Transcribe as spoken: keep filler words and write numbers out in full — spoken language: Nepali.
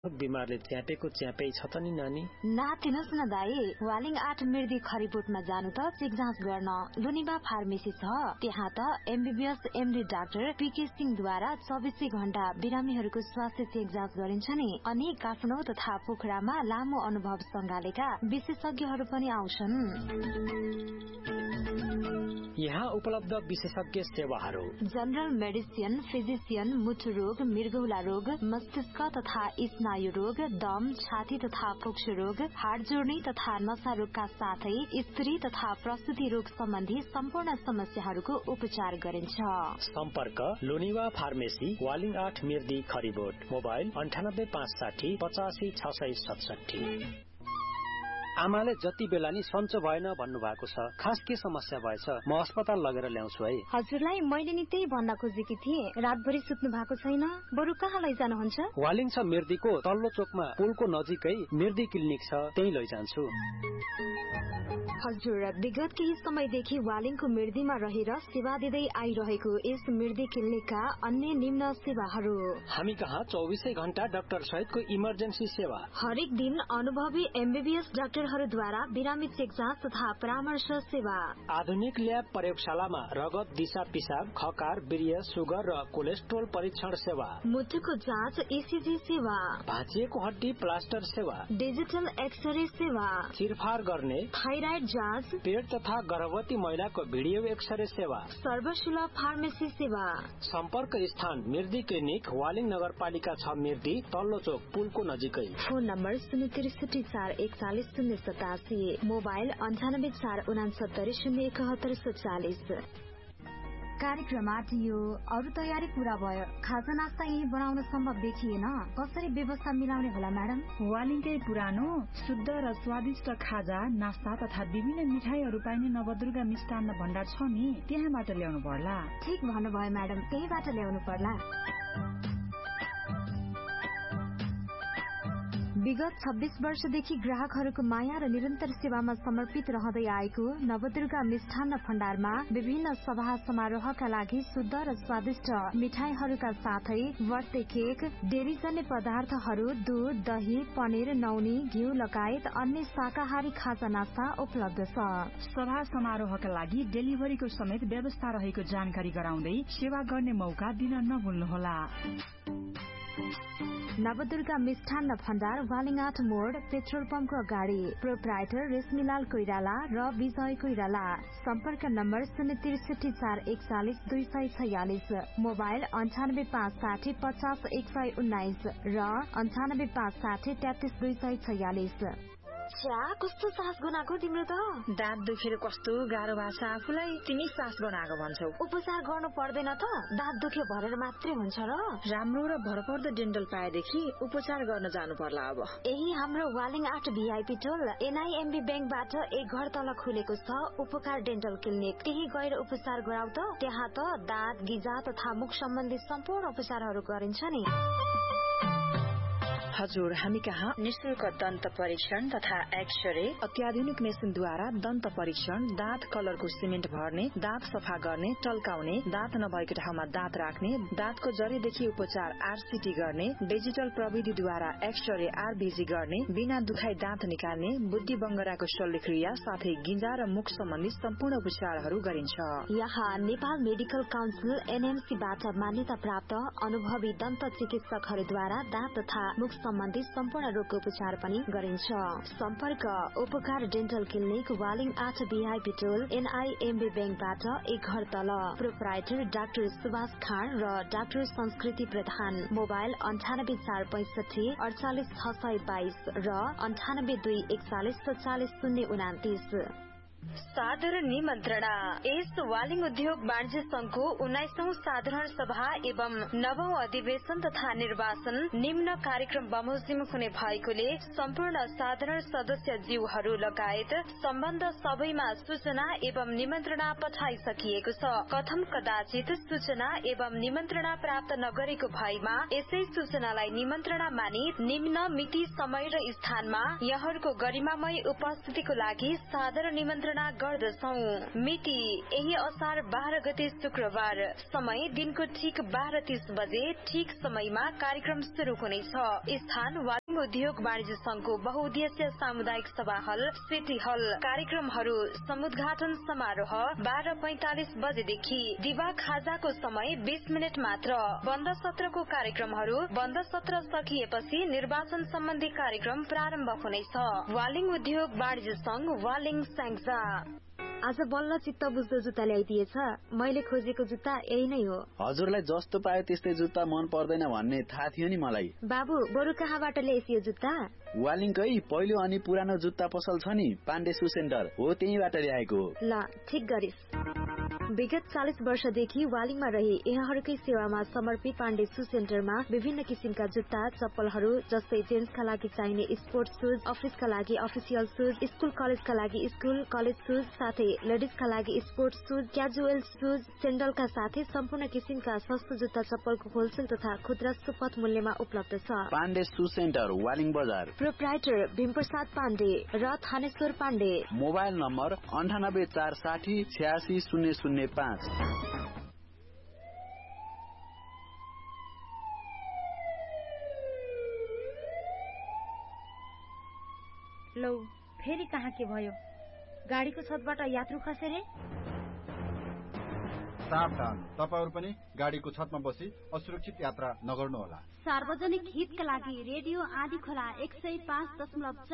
बिमारले च्यापेको च्यापै छ त नि नानी। नातिनुस् न दाई, वालिङ आठ मिर्दी खरिबोटमा जानु त चेक जाँच गर्न लुनिबा फार्मेसी छ। त्यहाँ त एमबीबीएस एमडी डाक्टर पीके सिंहद्वारा चौबिसै घण्टा बिरामीहरूको स्वास्थ्य चेक जाँच गरिन्छ नि। अनि काठमाडौँ तथा पोखरामा लामो अनुभव सँगालेका विशेषज्ञहरू पनि आउँछन्। यहाँ उपलब्ध विशेषज्ञ सेवाहरू: जनरल मेडिसिन, फिजिशियन, मुटु रोग, मृगौला रोग, मस्तिष्क तथा स्नायु रोग, दम, छाती तथा फोक्सो रोग, हाड जोड्ने तथा नशा रोगका साथै स्त्री तथा प्रसूति रोग सम्बन्धी सम्पूर्ण समस्याहरूको उपचार गरिन्छ। सम्पर्क लोनिवा फार्मेसी, वालिङ आठ मिर्दी खरिबोट। मोबाइल अन्ठानब्बे पाँच साठी पचासी छ सय सतसठी। आमाले जति बेला नि सन्चो भएन भन्नु भएको छ, खास के समस्या भएछ? म अस्पताल लगेर ल्याउँछु है। हजुरलाई मैले नि त्यही भन्न खोजेकी थिएँ, रातभरि सुत्नु भएको छैन, बरु कहाँ लैजानुहुन्छ? वालिङ छ मिर्दीको तल्लो चोकमा पुलको नजिकै मिर्दी क्लिनिक छ, त्यही लैजान्छु। हजुर, विगत केही समयदेखि वालिङको मिर्दीमा रहेर सेवा दिँदै आइरहेको यस मिर्दी क्लिनिकका अन्य निम्न सेवाहरू: हामी कहाँ चौबिसै घण्टा डाक्टर सहितको इमर्जेन्सी सेवा। हरेक दिन अनुभवी एमबीबीएस डाक्टरहरूद्वारा बिरामी चेक जाँच तथा परामर्श सेवा। आधुनिक ल्याब प्रयोगशालामा रगत, दिशा पिसाब, खकार, वीर्य, सुगर र कोलेस्ट्रोल परीक्षण सेवा। मुटुको जाँच, ईसीजी सेवा। भाँचिएको हड्डी प्लास्टर सेवा। डिजिटल एक्सरे सेवा। चिरफार गर्ने थाइराइड जाँच, पेट तथा गर्भवती महिलाको भिडियो एक्सरे सेवा। सर्वसुलभ फार्मेसी सेवा। सम्पर्क स्थान मिर्दी क्लिनिक, वालिङ नगरपालिका छ मिर्दी, तल्लो चोक पुलको नजिकै। फोन नम्बर शून्य त्रिसठी चार एकचालिस शून्य सतासी। मोबाइल अन्ठानब्बे चार उनासत्तरी शून्य एकहत्तर सत्तालिस। कार्यक्रम आटियो, अरू तयारी पूरा भयो, खाजा नास्ता यही बनाउन सम्भव देखिएन, कसरी व्यवस्था मिलाउने होला म्याडम? वालिङकै पुरानो शुद्ध र स्वादिष्ट खाजा, नास्ता तथा विभिन्न मिठाईहरू पाइने नवदुर्गा मिष्टान्न भण्डार छ नि, त्यहाँबाट ल्याउनु पर्ला। ठिक भन्नुभयो म्याडम, त्यहीबाट ल्याउनु पर्ला। विगत छब्बीस वर्षदेखि ग्राहकहरूको माया र निरन्तर सेवामा समर्पित रहँदै आएको नवदुर्गा मिष्ठान्न भण्डारमा विभिन्न सभा समारोहका लागि शुद्ध र स्वादिष्ट मिठाईहरूका साथै बर्थडे केक, डेरीजन्य पदार्थहरू, दूध, दही, पनिर, नौनी, घिउ लगायत अन्य शाकाहारी खाजा नास्ता उपलब्ध छ। सभा समारोहका लागि डेलिभरीको समेत व्यवस्था रहेको जानकारी गराउँदै सेवा गर्ने मौका दिन नभुल्नुहोला। नवदुर्गा मिष्ठान्न भण्डार, वालिङ आठ मोड, पेट्रोल पम्पको अगाडि। प्रोप्राइटर रेशमीलाल कोइराला र विजय कोइराला। सम्पर्क नम्बर शून्य त्रिसठी चार एकचालिस दुई सय छयालिस। मोबाइल अन्ठानब्बे पाँच साठी पचास एक सय उन्नाइस र अन्ठानब्बे पाँच साठी तेत्तिस दुई सय छयालिस। छ्या, कस्तो सास गनाएको तिम्रो त? दाँत दुखेर कस्तो गाह्रो भएको छ आफूलाई, तिमी सास गनाएको भन्छौ। उपचार गर्नु पर्दैन त? दाँत दुख्यो भनेर मात्रै हुन्छ र? राम्रो र भरपर्दो डेन्टल पाएदेखि उपचार गर्न जानु पर्ला अब। यही हाम्रो वालिङ आठ भीआईपी टोल एनआईएमबी ब्याङ्कबाट एक घर तल खुलेको छ उपकार डेन्टल क्लिनिक। त्यही गएर उपचार गराउ त। त्यहाँ त दाँत, गिजा तथा मुख सम्बन्धी सम्पूर्ण उपचारहरू गरिन्छ नि। हजुर, हामी कहाँ निशुल्क दन्त परीक्षण तथा एक्सरे, अत्याधुनिक मेसिनद्वारा दन्त परीक्षण, दाँत कलरको सिमेन्ट भर्ने, दाँत सफा गर्ने, टल्काउने, दाँत नभएको ठाउँमा दाँत राख्ने, दाँतको जरीदेखि उपचार आरसीटी गर्ने, डिजिटल प्रविधिद्वारा एक्सरे आरबीजी गर्ने, बिना दुखाई दाँत निकाल्ने, बुद्धि बङ्गराको शल्यक्रिया साथै गिजा र मुख सम्बन्धी सम्पूर्ण उपचारहरू गरिन्छ। यहाँ नेपाल मेडिकल काउन्सिल एनएमसीबाट मान्यता प्राप्त अनुभवी दन्त चिकित्सकहरूद्वारा दाँत तथा मुख सम्बन्धी सम्पूर्ण रोगको उपचार पनि गरिन्छ। सम्पर्क उपकार डेन्टल क्लिनिक, वालिङ आठ भीआईपी टोल एनआईएमबी ब्याङ्कबाट एक घर तल। प्रोप्राइटर डाक्टर सुभाष खाँड र डाक्टर संस्कृति प्रधान। मोबाइल अन्ठानब्बे चार पैंसठी अडचालिस छ सय बाइस र अन्ठानब्बे दुई एकचालिस सत्तालिस शून्य उनातिस। सादर निमन्त्रणा। यस वालिङ उद्योग वाणिज्य संघको उन्नाइसौं साधारण सभा एवं नवौं अधिवेशन तथा निर्वाचन निम्न कार्यक्रम बमोजिम हुने भएकोले सम्पूर्ण साधारण सदस्य जीवहरू लगायत सम्बन्ध सबैमा सूचना एवं निमन्त्रणा पठाइसकिएको छ। कथम कदाचित सूचना एवं निमन्त्रणा प्राप्त नगरेको भएमा यसै सूचनालाई निमन्त्रणा मानि निम्न मिति, समय र स्थानमा यहाँहरूको गरिमामय उपस्थितिको लागि सादर निमन्त्रणा निमन्त्रणा गर्दछौ। मिति यही असार बाह्र गते शुक्रबार। समय दिनको ठिक बाह्र तीस बजे ठिक समयमा कार्यक्रम शुरू हुनेछ। स्थान वालिङ उद्योग वाणिज्य संघको बहुउद्देश्य सामुदायिक सभा हल सिटी हल। कार्यक्रमहरू समुद्घाटन समारोह बाह्र पैंतालिस बजेदेखि। दिवा खाजाको समय बीस मिनट मात्र। बन्द सत्रको कार्यक्रमहरू बन्द सत्र सकिएपछि निर्वाचन सम्बन्धी कार्यक्रम प्रारम्भ हुनेछ। वालिङ उद्योग वाणिज्य संघ वालिङ स्याङ्जा। आज बल्ल चित्त बुझ्दो जुत्ता ल्याइदिएछ। मैले खोजेको जुत्ता यही नै हो। हजुरलाई जस्तो पायो त्यस्तै जुत्ता मन पर्दैन भन्ने थाहा थियो नि मलाई। बाबु बरु कहाँबाट ल्याइस यो जुत्ता? वालिङकै पहिलो अनि पुरानो जुत्ता पसल छ नि पाण्डे सु सेन्टर हो, त्यहीबाट ल्याएको। ल ठिक गरिस। विगत चालीस वर्षदेखि वालिङमा रही यहाँहरूकै सेवामा समर्पित पाण्डे सु सेन्टरमा विभिन्न किसिमका जुत्ता चप्पलहरू जस्तै जेन्ट्सका लागि चाहिने स्पोर्ट्स सुज, अफिसका लागि अफिसियल सुज, स्कुल कलेजका लागि स्कुल कलेज सुज, साथै लेडिजका लागि स्पोर्ट्स सुज, क्याजुअल सुज, सेन्डलका साथै सम्पूर्ण किसिमका सस्तो जुत्ता चप्पलको होलसेल तथा खुद्रा सुपथ मूल्यमा उपलब्ध छ। पाण्डे सु सेन्टर वालिङ बजार। प्रोप्राइटर भीमप्रसाद पाण्डे र थानेश्वर पाण्डे। मोबाइल नम्बर अन्ठानब्बे चार साठी छ्यासी शून्य शून्य पाँच। लौ फेरि कहाँ के भयो? गाडीको छतबाट यात्रु खसे रे? सावधान, तपाईहरु पनि गाडीको छतमा बसी असुरक्षित यात्रा नगर्नुहोला। सार्वजनिक हितका लागि रेडियो आँधी खोला एक सय पाँच दशमलव